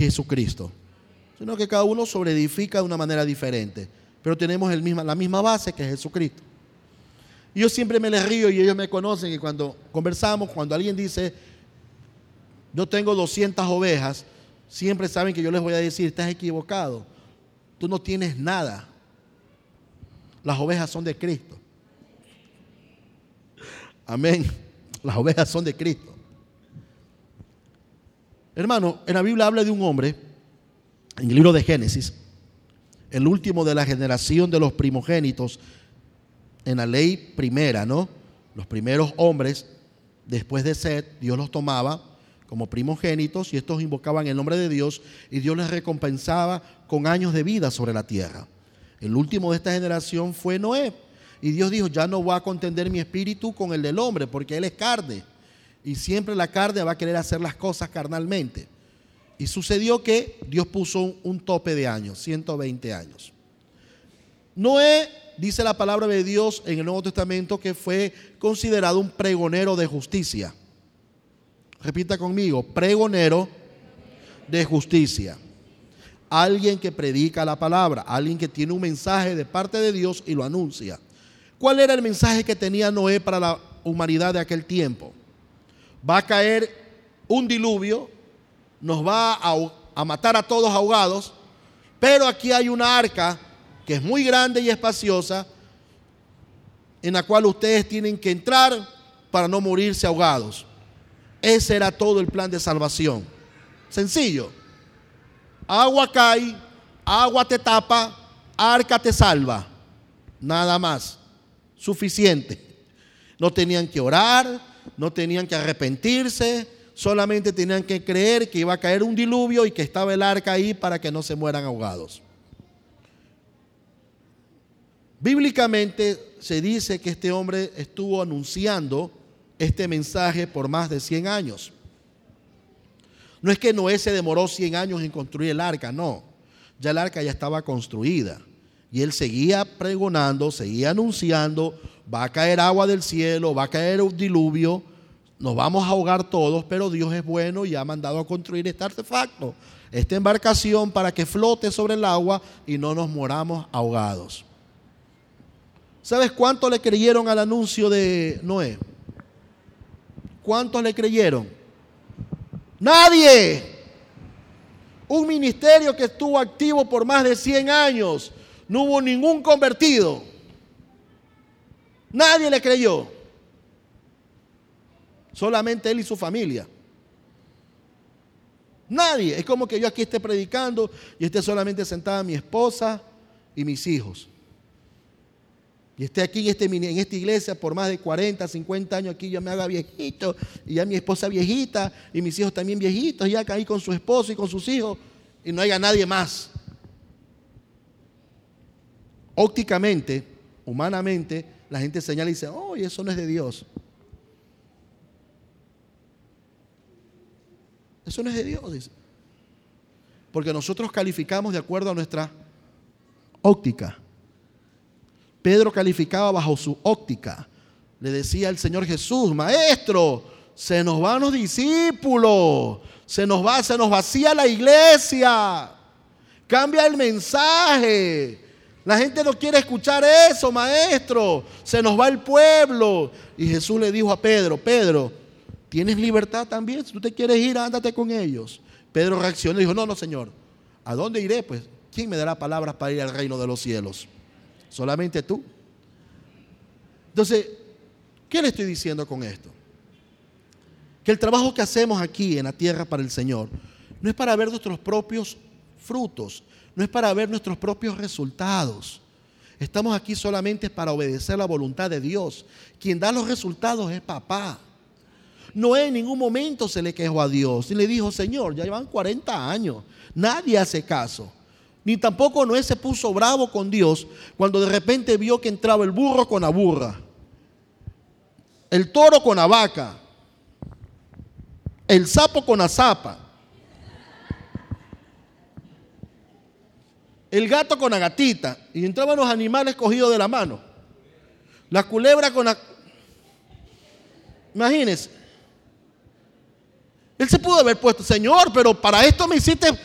Jesucristo, sino que cada uno sobreedifica de una manera diferente, pero tenemos la misma base, que es Jesucristo. Y yo siempre me les río, y ellos me conocen, que cuando conversamos, cuando alguien dice, yo tengo 200 ovejas, siempre saben que yo les voy a decir, estás equivocado, tú no tienes nada, las ovejas son de Cristo. Amén, las ovejas son de Cristo. Hermano, en la Biblia habla de un hombre, en el libro de Génesis, el último de la generación de los primogénitos, en la ley primera, ¿no? Los primeros hombres, después de Set, Dios los tomaba como primogénitos y estos invocaban el nombre de Dios y Dios les recompensaba con años de vida sobre la tierra. El último de esta generación fue Noé y Dios dijo, ya no voy a contender mi espíritu con el del hombre porque él es carne y siempre la carne va a querer hacer las cosas carnalmente. Y sucedió que Dios puso un tope de años, 120 años. Noé, dice la palabra de Dios en el Nuevo Testamento, que fue considerado un pregonero de justicia. Repita conmigo, pregonero de justicia. Alguien que predica la palabra, alguien que tiene un mensaje de parte de Dios y lo anuncia. ¿Cuál era el mensaje que tenía Noé para la humanidad de aquel tiempo? Va a caer un diluvio, nos va a matar a todos ahogados, pero aquí hay una arca que es muy grande y espaciosa, en la cual ustedes tienen que entrar para no morirse ahogados. Ese era todo el plan de salvación. Sencillo. Agua cae, agua te tapa, arca te salva. Nada más. Suficiente. No tenían que orar, no tenían que arrepentirse, solamente tenían que creer que iba a caer un diluvio y que estaba el arca ahí para que no se mueran ahogados. Bíblicamente se dice que este hombre estuvo anunciando este mensaje por más de 100 años. No es que Noé se demoró 100 años en construir el arca, no. Ya el arca ya estaba construida. Y él seguía pregonando, seguía anunciando, va a caer agua del cielo, va a caer un diluvio, nos vamos a ahogar todos, pero Dios es bueno y ha mandado a construir este artefacto, esta embarcación para que flote sobre el agua y no nos moramos ahogados. ¿Sabes cuánto le creyeron al anuncio de Noé? ¿Cuántos le creyeron? ¡Nadie! Un ministerio que estuvo activo por más de 100 años. No hubo ningún convertido. Nadie le creyó. Solamente él y su familia. Nadie. Es como que yo aquí esté predicando y esté solamente sentada mi esposa y mis hijos. Y esté aquí en esta iglesia por más de 40, 50 años aquí, yo me haga viejito, y ya mi esposa viejita, y mis hijos también viejitos, ya caí con su esposo y con sus hijos, y no haya nadie más. Ópticamente, humanamente, la gente señala y dice, oh, eso no es de Dios. Eso no es de Dios, dice. Porque nosotros calificamos de acuerdo a nuestra óptica. Pedro calificaba bajo su óptica. Le decía al Señor Jesús, maestro, se nos van los discípulos, se nos vacía la iglesia, cambia el mensaje, la gente no quiere escuchar eso, maestro, se nos va el pueblo. Y Jesús le dijo a Pedro, Pedro, tienes libertad también, si tú te quieres ir, ándate con ellos. Pedro reaccionó y dijo, no, Señor, ¿a dónde iré? Pues, ¿quién me dará palabras para ir al reino de los cielos? Solamente tú. Entonces, ¿qué le estoy diciendo con esto? Que el trabajo que hacemos aquí en la tierra para el Señor no es para ver nuestros propios frutos, no es para ver nuestros propios resultados. Estamos aquí solamente para obedecer la voluntad de Dios. Quien da los resultados es papá. Noé en ningún momento se le quejó a Dios y le dijo, Señor, ya llevan 40 años, nadie hace caso. Ni tampoco Noé se puso bravo con Dios cuando de repente vio que entraba el burro con la burra, el toro con la vaca, el sapo con la zapa, el gato con la gatita, y entraban los animales cogidos de la mano, la culebra con la... Imagínense. Él se pudo haber puesto, Señor, pero para esto me hiciste